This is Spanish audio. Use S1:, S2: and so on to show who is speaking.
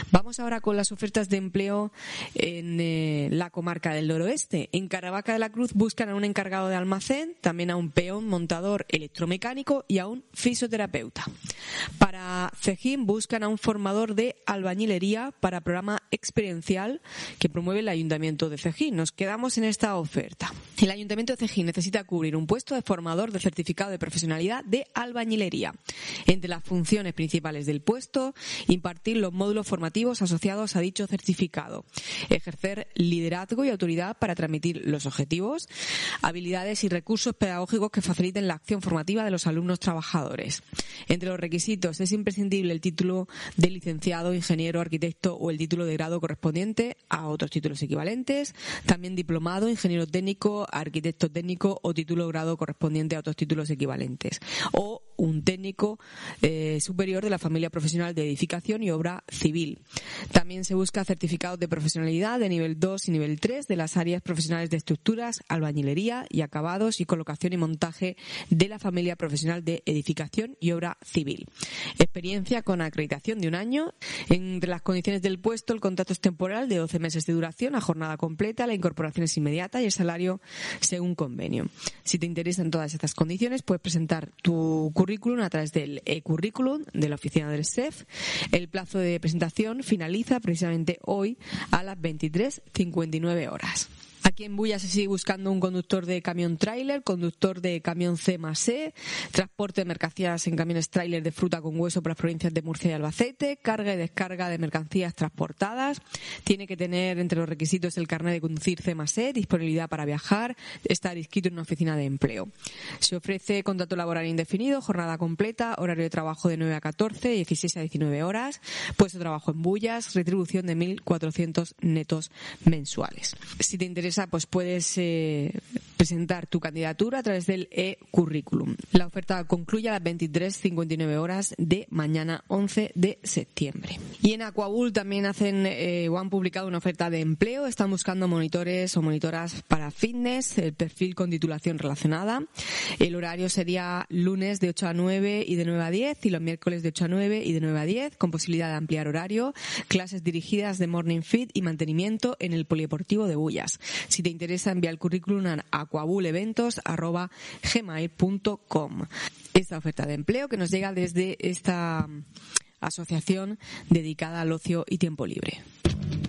S1: Vamos ahora con las ofertas de empleo en la comarca del Noroeste. En Caravaca de la Cruz buscan a un encargado de almacén, también a un peón, montador electromecánico y a un fisioterapeuta. Para Cejín buscan a un formador de albañilería para programa experiencial que promueve el Ayuntamiento de Cejín. Nos quedamos en esta oferta. El Ayuntamiento de Cejín necesita cubrir un puesto de formador de certificado de profesionalidad de albañilería. Entre las funciones principales del puesto, impartir los módulos formativos asociados a dicho certificado, ejercer liderazgo y autoridad para transmitir los objetivos, habilidades y recursos pedagógicos que faciliten la acción formativa de los alumnos trabajadores. Entre los requisitos es imprescindible el título de licenciado, ingeniero, arquitecto o el título de grado correspondiente a otros títulos equivalentes, también diplomado, ingeniero técnico, arquitecto técnico o título de grado correspondiente a otros títulos equivalentes, o un técnico superior de la familia profesional de edificación y obra civil. También se busca certificados de profesionalidad de nivel 2 y nivel 3 de las áreas profesionales de estructuras, albañilería y acabados y colocación y montaje de la familia profesional de edificación y obra civil. Experiencia con acreditación de 1 año. Entre las condiciones del puesto, el contrato es temporal de 12 meses de duración a jornada completa, la incorporación es inmediata y el salario según convenio. Si te interesan todas estas condiciones, puedes presentar tu currículum a través del e-currículum de la oficina del SEF. El plazo de presentación finaliza precisamente hoy a las 23:59 horas. Aquí en Bulla se sigue buscando un conductor de camión tráiler, conductor de camión C+E, transporte de mercancías en camiones tráiler de fruta con hueso por las provincias de Murcia y Albacete, carga y descarga de mercancías transportadas. Tiene que tener entre los requisitos el carnet de conducir C+E, disponibilidad para viajar, estar inscrito en una oficina de empleo. Se ofrece contrato laboral indefinido, jornada completa, horario de trabajo de 9 a 14, 16 a 19 horas, puesto de trabajo en Bullas, retribución de 1.400 netos mensuales. Si te interesa, pues puedes presentar tu candidatura a través del e-currículum. La oferta concluye a las 23:59 horas de mañana 11 de septiembre. Y en Aquabull también han publicado una oferta de empleo. Están buscando monitores o monitoras para fitness, el perfil con titulación relacionada. El horario sería lunes de 8 a 9 y de 9 a 10 y los miércoles de 8 a 9 y de 9 a 10 con posibilidad de ampliar horario. Clases dirigidas de morning fit y mantenimiento en el polideportivo de Bullas. Si te interesa, envía el currículum a aquabulleventos@gmail.com. Esta oferta de empleo que nos llega desde esta asociación dedicada al ocio y tiempo libre.